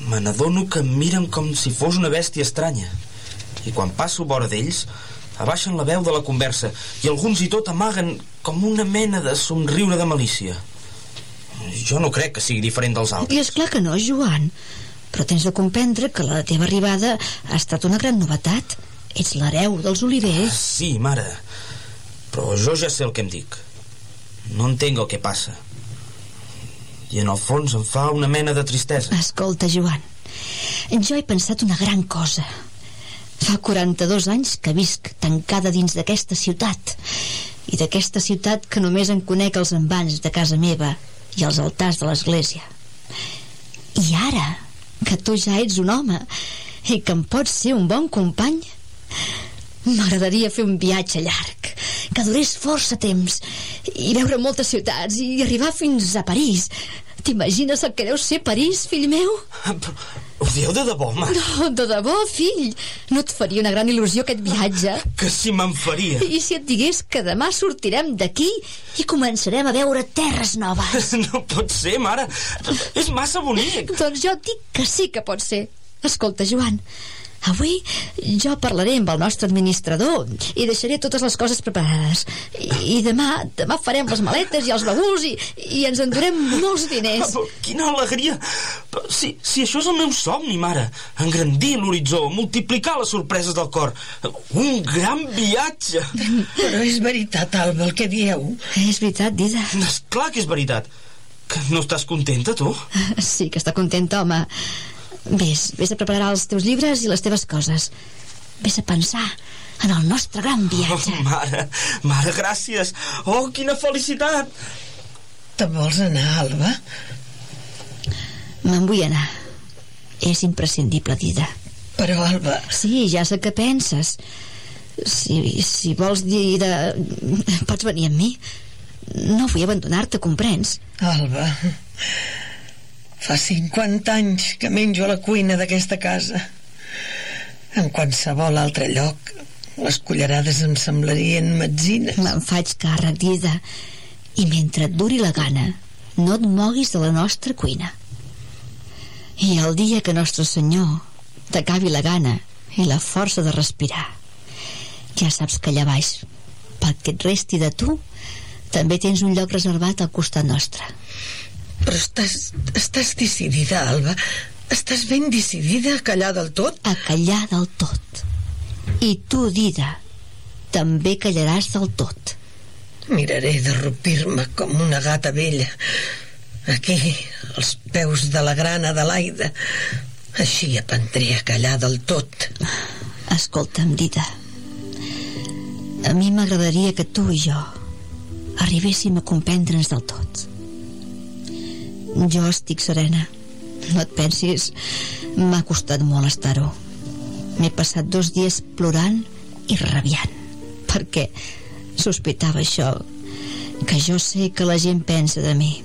me n'adono que em miren com si fos una bèstia estranya. I quan passo vora d'ells, abaixen la veu de la conversa i alguns i tot amaguen com una mena de somriure de malícia. Jo no crec que sigui diferent dels altres. I és clar que no, Joan. Però tens de comprendre que la teva arribada ha estat una gran novetat. Ets l'hereu dels Olivers. Sí, mare. Però jo ja sé el que em dic. No entenc el que passa. I en el fons em fa una mena de tristesa. Escolta, Joan, jo he pensat una gran cosa. Fa 42 anys que visc tancada dins d'aquesta ciutat. I d'aquesta ciutat que només en conec els envans de casa meva i els altars de l'església. I ara que tu ja ets un home i que em pots ser un bon company, m'agradaria fer un viatge llarg que durés força temps i veure moltes ciutats i arribar fins a París. T'imagines el que deu ser París, fill meu? Ho dieu de debò, mare? No, de debò, fill. No et faria una gran il·lusió aquest viatge? Que si me'n faria. I si et digués que demà sortirem d'aquí i començarem a veure terres noves? No pot ser, mare. És massa bonic. Doncs jo et dic que sí que pot ser. Escolta, Joan, avui jo parlaré amb el nostre administrador i deixaré totes les coses preparades. I demà farem les maletes i els baús i ens endurem molts diners. Quina alegria! Si això és el meu somni, mare. Engrandir l'horitzó, multiplicar les sorpreses del cor. Un gran viatge. Però és veritat, Alba, el que dieu? És veritat, Dida. És clar que és veritat. Que no estàs contenta, tu? Sí que està contenta, home. Vés a preparar els teus llibres i les teves coses. Vés a pensar en el nostre gran viatge. Mare, gràcies. Oh, quina felicitat. Te'n vols anar, Alba? Me'n vull anar. És imprescindible, Dida. Però, Alba... Sí, ja sé què penses. Si vols dir pots venir amb mi. No vull abandonar-te, comprens? Alba... Fa 50 anys que menjo a la cuina d'aquesta casa. En qualsevol altre lloc, les cullerades em semblarien metzines. Me'n faig càrrec, Dida. I mentre et duri la gana, no et moguis de la nostra cuina. I el dia que Nostre Senyor t'acabi la gana i la força de respirar, ja saps que allà baix, pel que et resti de tu, també tens un lloc reservat al costat nostre. Però estàs decidida, Alba? Estàs ben decidida a callar del tot? A callar del tot. I tu, Dida, també callaràs del tot. Miraré d'arrupir-me com una gata vella, aquí, als peus de la grana de l'Aida. Així aprendré a callar del tot. Escolta'm, Dida, a mi m'agradaria que tu i jo arribéssim a comprendre'ns del tot. Jo estic serena. No et pensis, m'ha costat molt estar-ho. M'he passat 2 dies plorant i rabiant, perquè sospitava això, que jo sé que la gent pensa de mi.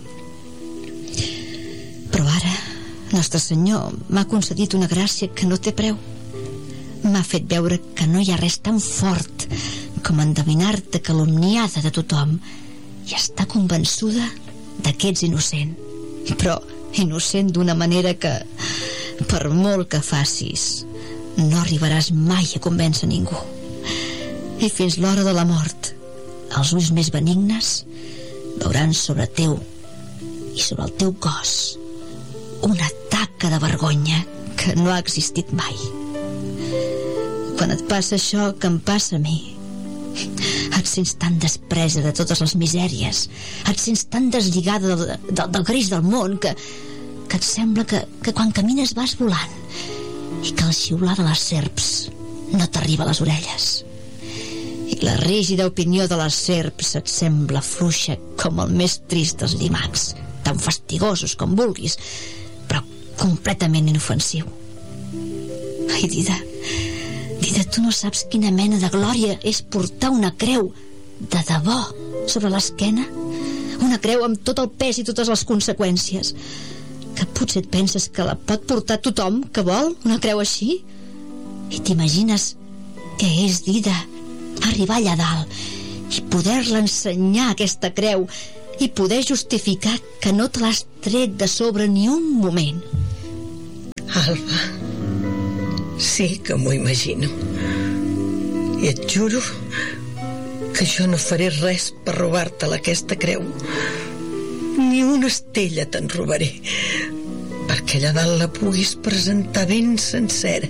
Però ara, Nostre Senyor m'ha concedit una gràcia que no té preu. M'ha fet veure que no hi ha res tan fort com endevinar-te calumniada de tothom i estar convençuda de que ets innocent. Però innocent d'una manera que, per molt que facis, no arribaràs mai a convèncer ningú. I fins l'hora de la mort, els ulls més benignes veuran sobre teu i sobre el teu cos una taca de vergonya que no ha existit mai. Quan et passa això que em passa a mi, et sents tan despresa de totes les misèries, et sents tan deslligada del greix del món que et sembla que quan camines vas volant i que el xiular de les serps no t'arriba a les orelles i la rígida opinió de les serps et sembla fluixa com el més trist dels llimacs, tan fastigosos com vulguis, però completament inofensiu. Ai, Dida, tu no saps quina mena de glòria és portar una creu de debò sobre l'esquena, una creu amb tot el pes i totes les conseqüències, que potser et penses que la pot portar tothom que vol una creu així, i t'imagines què és, Dida, arribar allà dalt i poder-la ensenyar aquesta creu i poder justificar que no te l'has tret de sobre ni un moment. Alba, sí que m'ho imagino. I et juro que jo no faré res per robar-te-la, aquesta creu. Ni una estella te'n robaré, perquè allà dalt la puguis presentar ben sencera.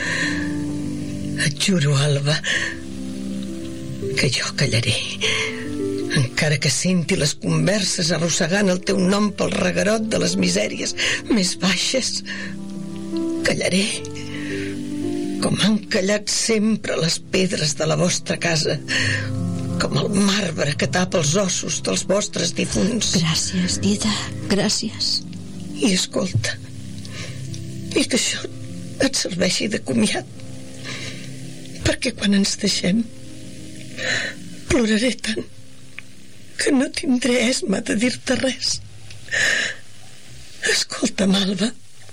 Et juro, Alba, que jo callaré, encara que senti les converses arrossegant el teu nom pel reguerot de les misèries més baixes. Callaré, com han callat sempre les pedres de la vostra casa, com el marbre que tapa els ossos dels vostres difunts. Gràcies, Dida, gràcies. I escolta, i que això et serveixi de comiat, perquè quan ens deixem ploraré tant que no tindré esma de dir-te res. Escolta, Alba,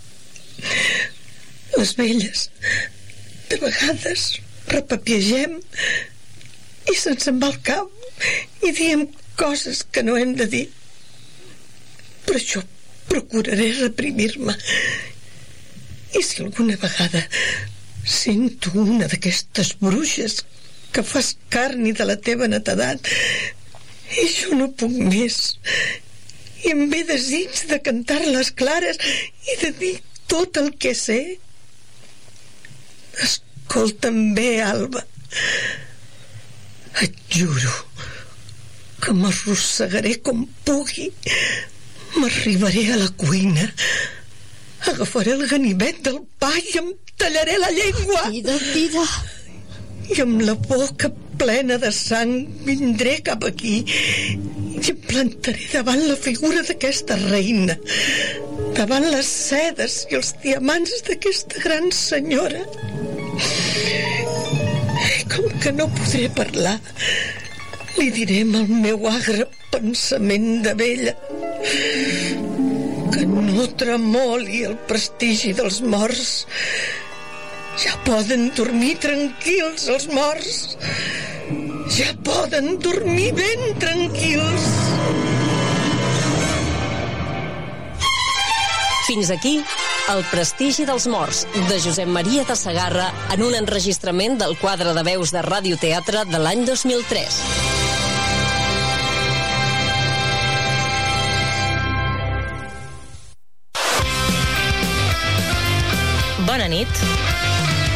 les velles de vegades repapiegem i se'ns en va el cap i diem coses que no hem de dir, però jo procuraré reprimir-me. I si alguna vegada sento una d'aquestes bruixes que fas carn de la teva netedat i jo no puc més i em ve desig de cantar les clares i de dir tot el que sé, escolta'm bé, Alba, et juro que m'arrossegaré com pugui, m'arribaré a la cuina, agafaré el ganivet del pa i em tallaré la llengua. Dida. I amb la boca plena de sang vindré cap aquí i em plantaré davant la figura d'aquesta reina, davant les sedes i els diamants d'aquesta gran senyora. I com que no podré parlar, li diré amb el meu agre pensament de vella que no tremoli el prestigi dels morts. Ja poden dormir tranquils els morts. Ja poden dormir ben tranquils. Fins aquí El prestigi dels morts, de Josep Maria de Segarra, en un enregistrament del quadre de veus de radioteatre de l'any 2003. Bona nit.